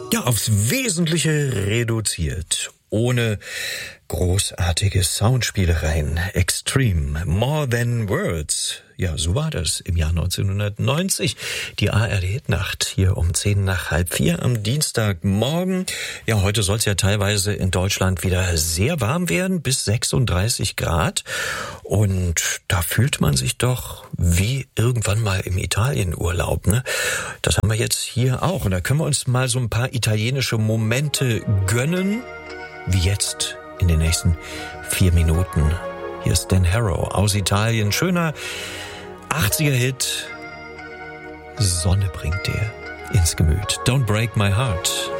Ja, aufs Wesentliche reduziert. Ohne großartige Soundspielereien. Extreme, More Than Words. Ja, so war das im Jahr 1990. Die ARD-Hitnacht hier um 3:10 am Dienstagmorgen. Ja, heute soll es ja teilweise in Deutschland wieder sehr warm werden, bis 36 Grad. Und da fühlt man sich doch wie irgendwann mal im Italienurlaub, ne? Das haben wir jetzt hier auch. Und da können wir uns mal so ein paar italienische Momente gönnen. Wie jetzt in den nächsten 4 Minuten. Hier ist Dan Harrow aus Italien. Schöner 80er-Hit. Sonne bringt dir ins Gemüt. Don't break my heart.